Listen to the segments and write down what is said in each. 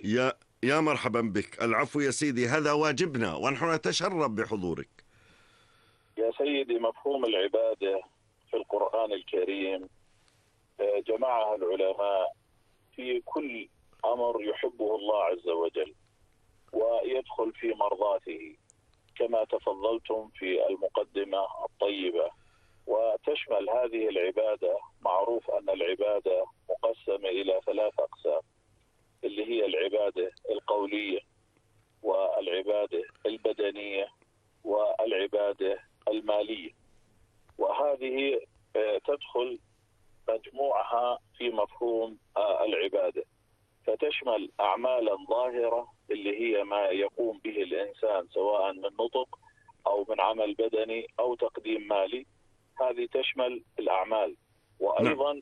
يا مرحبا بك. العفو يا سيدي، هذا واجبنا ونحن نتشرف بحضورك. يا سيدي، مفهوم العبادة في القرآن الكريم جمعها العلماء في كل أمر يحبه الله عز وجل ويدخل في مرضاته، كما تفضلتم في المقدمة الطيبة. وتشمل هذه العبادة، معروف أن العبادة مقسمة إلى 3 أقسام، اللي هي العبادة القولية والعبادة البدنية والعبادة المالية. وهذه تدخل مجموعها في مفهوم العبادة، فتشمل أعمالا ظاهرة اللي هي ما يقوم به الإنسان سواء من نطق أو من عمل بدني أو تقديم مالي. هذه تشمل الأعمال، وأيضا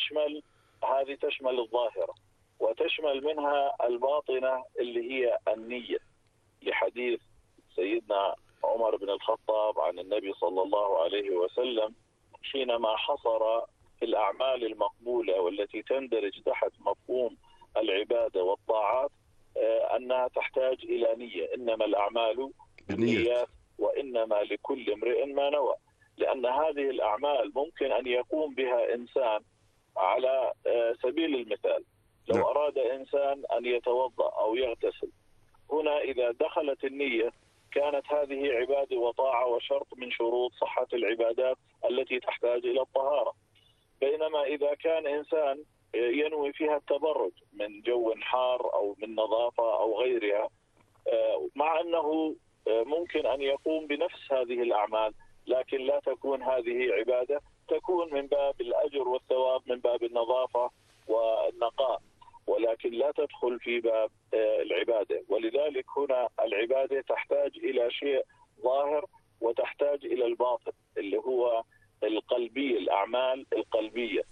تشمل الظاهرة، وتشمل منها الباطنة اللي هي النية، لحديث سيدنا عمر بن الخطاب عن النبي صلى الله عليه وسلم حينما حصر في الأعمال المقبولة والتي تندرج تحت مفهوم العبادة والطاعات أنها تحتاج إلى نية. إنما الأعمال بالنيات وإنما لكل امرئ ما نوى. لأن هذه الأعمال ممكن أن يقوم بها إنسان على سبيل المثال، لو أراد إنسان أن يتوضأ أو يغتسل، هنا إذا دخلت النية كانت هذه عبادة وطاعة وشرط من شروط صحة العبادات التي تحتاج إلى الطهارة. بينما إذا كان إنسان ينوي فيها التبرج من جو حار أو من نظافة أو غيرها، مع أنه ممكن أن يقوم بنفس هذه الأعمال، لكن لا تكون هذه عبادة، تكون من باب الأجر والثواب، من باب النظافة والنقاء، ولكن لا تدخل في باب العبادة. ولذلك هنا العبادة تحتاج إلى شيء ظاهر وتحتاج إلى الباطن اللي هو القلبية، الأعمال القلبية.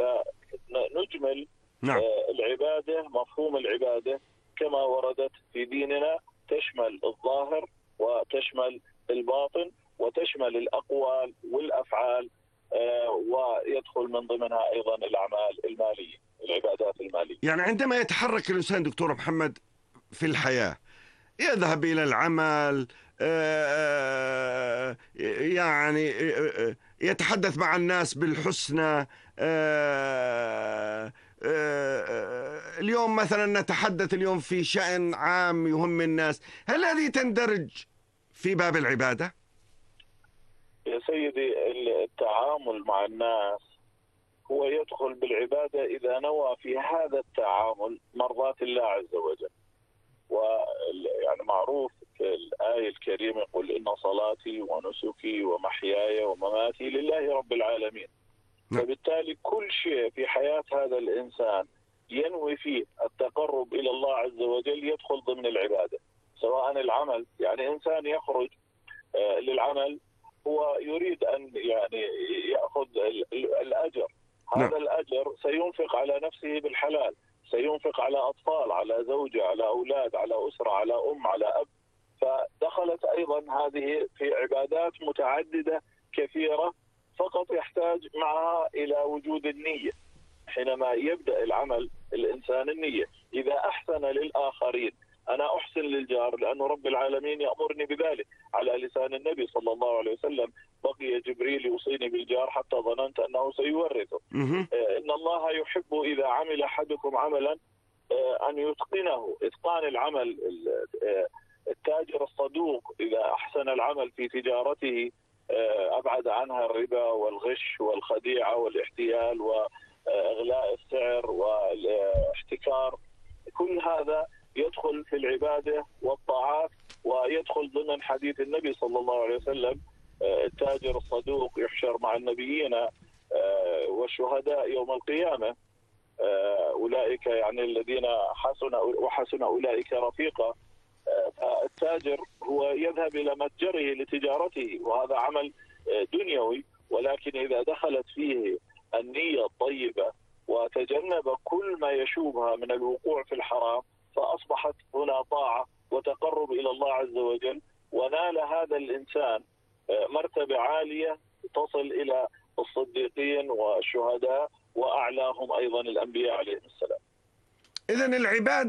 فنجمل العبادة، مفهوم العبادة كما وردت في ديننا تشمل الظاهر وتشمل الباطن وتشمل الأقوال والأفعال، ويدخل من ضمنها أيضا الأعمال المالية، العبادات المالية. يعني عندما يتحرك الإنسان دكتور محمد في الحياة، يذهب إلى العمل، يعني يتحدث مع الناس بالحسنى. اليوم مثلا نتحدث اليوم في شأن عام يهم الناس، هل هذه تندرج في باب العبادة؟ يا سيدي، التعامل مع الناس هو يدخل بالعبادة إذا نوى في هذا التعامل مرضاة الله عز وجل. ويعني معروف في الآية الكريمة: قل إن صلاتي ونسكي ومحياي ومماتي لله رب العالمين. فبالتالي كل شيء في حياة هذا الإنسان ينوي فيه التقرب إلى الله عز وجل يدخل ضمن العبادة. سواء العمل، يعني إنسان يخرج للعمل هو يريد أن يعني يأخذ الأجر، هذا الأجر سينفق على نفسه بالحلال، سينفق على أطفال، على زوجة، على أولاد، على أسرة، على أم، على أب. فدخلت أيضا هذه في عبادات متعددة كثيرة، فقط يحتاج معها إلى وجود النية. حينما يبدأ العمل الإنسان النية. إذا أحسن للآخرين، أنا أحسن للجار لأن رب العالمين يأمرني بذلك على لسان النبي صلى الله عليه وسلم: بقي جبريل يوصيني بالجار حتى ظننت أنه سيورثه. إن الله يحب إذا عمل أحدكم عملا أن يتقنه، إتقان العمل. التاجر الصدوق إذا أحسن العمل في تجارته أبعد عنها الربا والغش والخديعة والاحتيال وإغلاء السعر والاحتكار. كل هذا يدخل في العبادة والطاعات، ويدخل ضمن حديث النبي صلى الله عليه وسلم: التاجر الصدوق يحشر مع النبيين والشهداء يوم القيامة. أولئك يعني الذين وحسن أولئك رفيقا. فالتاجر هو يذهب إلى متجره لتجارته، وهذا عمل دنيوي، ولكن إذا دخلت فيه النية الطيبة وتجنب كل ما يشوبها من الوقوع في الحرام، فأصبحت هنا طاعة وتقرب إلى الله عز وجل، ونال هذا الإنسان مرتبة عالية تصل إلى الصديقين والشهداء، وأعلاهم أيضا الأنبياء عليهم السلام. إذن العبادة